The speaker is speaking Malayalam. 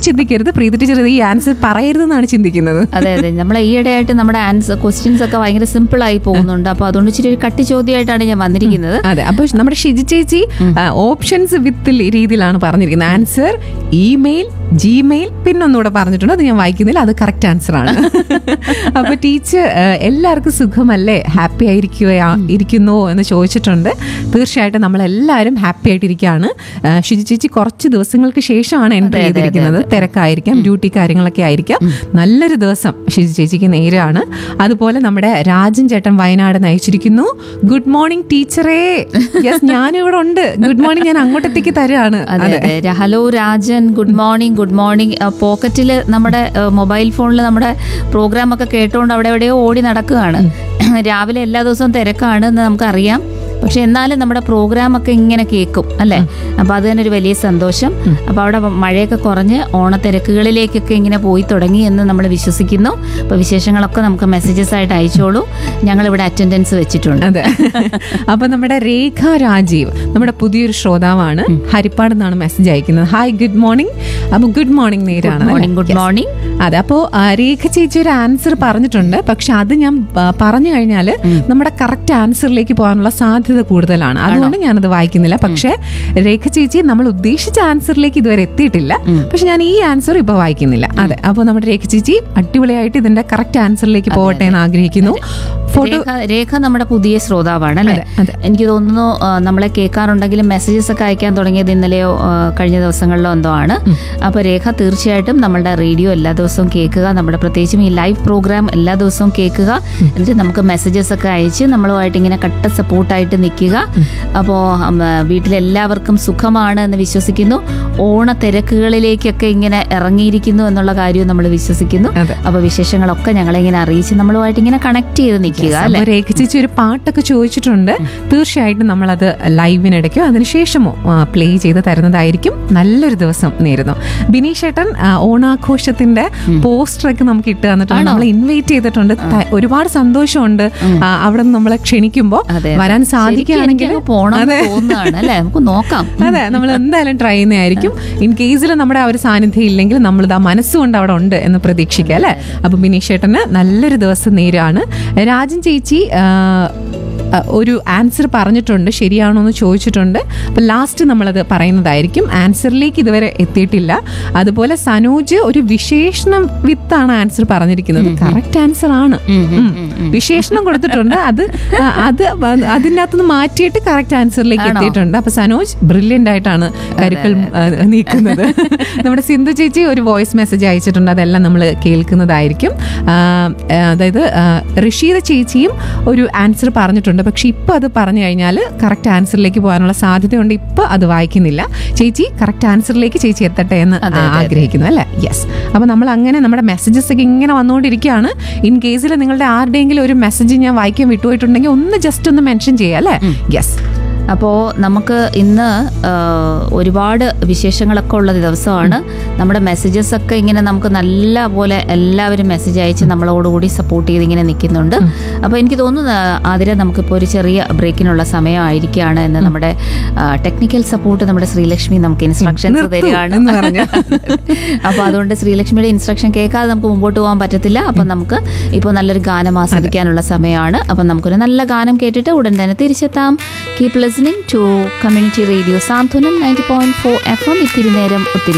ചിന്തിക്കരുത്, പ്രീതി ടീച്ചർ ഈ ആൻസർ പറയരുതെന്നാണ് ചിന്തിക്കുന്നത്. അതെ അതെ, നമ്മൾ ഈയിടെയായിട്ട് നമ്മുടെ ക്വസ്റ്റ്യൻസ് ഒക്കെ ഭയങ്കര സിമ്പിൾ ആയി പോകുന്നുണ്ട്. അപ്പൊ അതുകൊണ്ട് ഇച്ചിരി ഒരു കട്ടി ചോദ്യമായിട്ടാണ് ഞാൻ വന്നിരിക്കുന്നത്. അതെ, അപ്പൊ നമ്മുടെ ഷിജി ചേച്ചി ഓപ്ഷൻസ് വിത്ത് രീതിയിലാണ് പറഞ്ഞിരിക്കുന്നത്. ആൻസർ ഇമെയിൽ, ജിമെയിൽ, പിന്നൊന്നുകൂടെ പറഞ്ഞിട്ടുണ്ട്, അത് ഞാൻ വായിക്കുന്നില്ല, അത് കറക്റ്റ് ആൻസർ ആണ്. അപ്പൊ ടീച്ചർ എല്ലാവർക്കും സുഖമല്ലേ, ഹാപ്പി ഇരിക്കുന്നോ എന്ന് ചോദിച്ചിട്ടുണ്ട്. തീർച്ചയായിട്ടും നമ്മളെല്ലാവരും ഹാപ്പി ആയിട്ടിരിക്കുകയാണ്. ഷിജി ചേച്ചി കുറച്ച് ദിവസങ്ങൾക്ക് ശേഷമാണ് എൻട്രി ചെയ്തിരിക്കുന്നത്. തിരക്കായിരിക്കാം, ഡ്യൂട്ടി കാര്യങ്ങളൊക്കെ ആയിരിക്കാം. നല്ലൊരു ദിവസം ഷിജി ചേച്ചിക്ക് നേരെയാണ്. അതുപോലെ നമ്മുടെ രാജൻ ചേട്ടൻ വയനാട് നയിച്ചിരിക്കുന്നു. ഗുഡ് മോർണിംഗ് ടീച്ചറേ. യെസ്, ഞാനും ഇവിടെ ഉണ്ട്. ഗുഡ് മോർണിംഗ്, ഞാൻ അങ്ങോട്ടത്തേക്ക് തരാണ്. Hello Rajan, good morning. Good morning. പോക്കറ്റിൽ നമ്മുടെ മൊബൈൽ ഫോണിൽ നമ്മുടെ പ്രോഗ്രാം ഒക്കെ കേട്ടോണ്ട് അവിടെ എവിടെയോ ഓടി നടക്കുകയാണ്. രാവിലെ എല്ലാ ദിവസവും തിരക്കാണ് എന്ന് നമുക്കറിയാം, പക്ഷെ എന്നാലും നമ്മുടെ പ്രോഗ്രാമൊക്കെ ഇങ്ങനെ കേൾക്കും അല്ലേ. അപ്പോൾ അത് തന്നെ ഒരു വലിയ സന്തോഷം. അപ്പോൾ അവിടെ മഴയൊക്കെ കുറഞ്ഞ് ഓണത്തിരക്കുകളിലേക്കൊക്കെ ഇങ്ങനെ പോയി തുടങ്ങി എന്ന് നമ്മൾ വിശ്വസിക്കുന്നു. അപ്പോൾ വിശേഷങ്ങളൊക്കെ നമുക്ക് മെസ്സേജസ് ആയിട്ട് അയച്ചോളൂ, ഞങ്ങളിവിടെ അറ്റൻഡൻസ് വെച്ചിട്ടുണ്ട്. അതെ. അപ്പോൾ നമ്മുടെ രേഖ രാജീവ് നമ്മുടെ പുതിയൊരു ശ്രോതാവാണ്. ഹരിപ്പാട് നിന്നാണ് മെസ്സേജ് അയക്കുന്നത്. Hi, good morning. അപ്പോൾ ഗുഡ് മോർണിംഗ് നേരാണ്. Good morning. അതെ, അപ്പോൾ രേഖ ചേച്ചി ഒരു ആൻസർ പറഞ്ഞിട്ടുണ്ട്, പക്ഷെ അത് ഞാൻ പറഞ്ഞു കഴിഞ്ഞാൽ നമ്മുടെ കറക്റ്റ് ആൻസറിലേക്ക് പോകാനുള്ള സാധ്യത കൂടുതലാണ്. അതുകൊണ്ട് ഞാനത് വായിക്കുന്നില്ല. പക്ഷെ രേഖ ചേച്ചി നമ്മൾ ഉദ്ദേശിച്ച ആൻസറിലേക്ക് ഇതുവരെ എത്തിയിട്ടില്ല, പക്ഷെ ഞാൻ ഈ ആൻസർ ഇപ്പൊ വായിക്കുന്നില്ല. അതെ, അപ്പോൾ നമ്മുടെ രേഖ ചേച്ചി അടിപൊളിയായിട്ട് ഇതിന്റെ കറക്റ്റ് ആൻസറിലേക്ക് പോകട്ടെ എന്ന് ആഗ്രഹിക്കുന്നു. രേഖ നമ്മുടെ പുതിയ ശ്രോതാവാണ് അല്ലേ. എനിക്ക് തോന്നുന്നു നമ്മളെ കേൾക്കാറുണ്ടെങ്കിലും മെസ്സേജസ് ഒക്കെ അയക്കാൻ തുടങ്ങിയത് ഇന്നലെയോ കഴിഞ്ഞ ദിവസങ്ങളിലോ എന്തോ ആണ്. അപ്പോൾ രേഖ തീർച്ചയായിട്ടും നമ്മളുടെ റേഡിയോ എല്ലാ ദിവസവും കേൾക്കുക, നമ്മുടെ പ്രത്യേകിച്ചും ഈ ലൈവ് പ്രോഗ്രാം എല്ലാ ദിവസവും കേൾക്കുക. എന്നിട്ട് നമുക്ക് മെസ്സേജസ് ഒക്കെ അയച്ച് നമ്മളുമായിട്ട് ഇങ്ങനെ കട്ട സപ്പോർട്ടായിട്ട് നിൽക്കുക. അപ്പോൾ വീട്ടിലെല്ലാവർക്കും സുഖമാണ് എന്ന് വിശ്വസിക്കുന്നു. ഓണ തിരക്കുകളിലേക്കൊക്കെ ഇങ്ങനെ ഇറങ്ങിയിരിക്കുന്നു എന്നുള്ള കാര്യവും നമ്മൾ വിശ്വസിക്കുന്നു. അപ്പോൾ വിശേഷങ്ങളൊക്കെ ഞങ്ങളെ ഇങ്ങനെ അറിയിച്ച് നമ്മളുമായിട്ട് ഇങ്ങനെ കണക്ട് ചെയ്ത് നിൽക്കുക. രേഖ ചേച്ചി ഒരു പാട്ടൊക്കെ ചോദിച്ചിട്ടുണ്ട്. തീർച്ചയായിട്ടും നമ്മളത് ലൈവിനിടയ്ക്കോ അതിനുശേഷമോ പ്ലേ ചെയ്ത് തരുന്നതായിരിക്കും. നല്ലൊരു ദിവസം നേരുന്നു. ബിനീഷ് ചേട്ടൻ ഓണാഘോഷത്തിന്റെ പോസ്റ്ററൊക്കെ നമുക്ക് ഇട്ട് തന്നിട്ടുണ്ട്. നമ്മൾ ഇൻവൈറ്റ് ചെയ്തിട്ടുണ്ട്. ഒരുപാട് സന്തോഷമുണ്ട് അവിടെ നിന്ന് നമ്മളെ ക്ഷണിക്കുമ്പോൾ. വരാൻ സാധിക്കുകയാണെങ്കിൽ നമുക്ക് നോക്കാം. അതെ, നമ്മൾ എന്തായാലും ട്രൈ ചെയ്യുന്നതായിരിക്കും. ഇൻ കേസിൽ നമ്മുടെ ആ ഒരു സാന്നിധ്യം ഇല്ലെങ്കിൽ നമ്മളിത് ആ മനസ്സുകൊണ്ട് അവിടെ ഉണ്ട് എന്ന് പ്രതീക്ഷിക്കുക അല്ലെ. അപ്പൊ ബിനീഷ് ചേട്ടന് നല്ലൊരു ദിവസം നേരാണ്. രാജൻ ചേച്ചി ഒരു ആൻസർ പറഞ്ഞിട്ടുണ്ട്, ശരിയാണോ എന്ന് ചോദിച്ചിട്ടുണ്ട്. അപ്പം ലാസ്റ്റ് നമ്മളത് പറയുന്നതായിരിക്കും. ആൻസറിലേക്ക് ഇതുവരെ എത്തിയിട്ടില്ല. അതുപോലെ സനോജ് ഒരു വിശേഷണം വിത്താണ് ആൻസർ പറഞ്ഞിരിക്കുന്നത്. കറക്റ്റ് ആൻസർ ആണ്. വിശേഷണം കൊടുത്തിട്ടുണ്ട്, അത് അതിനകത്തുനിന്ന് മാറ്റിയിട്ട് കറക്റ്റ് ആൻസറിലേക്ക് എത്തിയിട്ടുണ്ട്. അപ്പൊ സനോജ് ബ്രില്യൻ്റ് ആയിട്ടാണ് കരുക്കൾ നീക്കുന്നത്. നമ്മുടെ സിന്ധു ചേച്ചി ഒരു വോയിസ് മെസ്സേജ് അയച്ചിട്ടുണ്ട്, അതെല്ലാം നമ്മൾ കേൾക്കുന്നതായിരിക്കും. അതായത് റഷീദ ചേച്ചിയും ഒരു ആൻസർ പറഞ്ഞിട്ടുണ്ട്, പക്ഷെ ഇപ്പൊ അത് പറഞ്ഞു കഴിഞ്ഞാൽ കറക്റ്റ് ആൻസറിലേക്ക് പോകാനുള്ള സാധ്യതയുണ്ട്. ഇപ്പൊ അത് വായിക്കുന്നില്ല. ചേച്ചി കറക്റ്റ് ആൻസറിലേക്ക് ചേച്ചി എത്തട്ടെ എന്ന് ആഗ്രഹിക്കുന്നു അല്ലെ. യെസ്, അപ്പൊ നമ്മൾ അങ്ങനെ നമ്മുടെ മെസ്സേജസ് ഒക്കെ ഇങ്ങനെ വന്നുകൊണ്ടിരിക്കുകയാണ്. ഇൻ കേസിൽ നിങ്ങളുടെ ആരുടെയെങ്കിലും ഒരു മെസ്സേജ് ഞാൻ വായിക്കാൻ വിട്ടുപോയിട്ടുണ്ടെങ്കിൽ ഒന്ന് ജസ്റ്റ് ഒന്ന് മെൻഷൻ ചെയ്യാം അല്ലെ. യെസ്, അപ്പോൾ നമുക്ക് ഇന്ന് ഒരുപാട് വിശേഷങ്ങളൊക്കെ ഉള്ള ദിവസമാണ്. നമ്മുടെ മെസ്സേജസ് ഒക്കെ ഇങ്ങനെ നമുക്ക് നല്ല പോലെ എല്ലാവരും മെസ്സേജ് അയച്ച് നമ്മളോടുകൂടി സപ്പോർട്ട് ചെയ്ത് ഇങ്ങനെ നിൽക്കുന്നുണ്ട്. അപ്പോൾ എനിക്ക് തോന്നുന്നു ആതിര നമുക്കിപ്പോൾ ഒരു ചെറിയ ബ്രേക്കിനുള്ള സമയമായിരിക്കുകയാണ് എന്ന് നമ്മുടെ ടെക്നിക്കൽ സപ്പോർട്ട് നമ്മുടെ ശ്രീലക്ഷ്മി നമുക്ക് ഇൻസ്ട്രക്ഷൻസ് തരികയാണ്. അപ്പോൾ അതുകൊണ്ട് ശ്രീലക്ഷ്മിയുടെ ഇൻസ്ട്രക്ഷൻ കേൾക്കാതെ നമുക്ക് മുമ്പോട്ട് പോകാൻ പറ്റത്തില്ല. അപ്പം നമുക്ക് ഇപ്പോൾ നല്ലൊരു ഗാനം ആസ്വദിക്കാനുള്ള സമയമാണ്. അപ്പം നമുക്കൊരു നല്ല ഗാനം കേട്ടിട്ട് ഉടൻ തന്നെ തിരിച്ചെത്താം. Keep listening to Community Radio Santhanam 90.4 FM. ഇത്തിരി നേരം ഒത്തിരി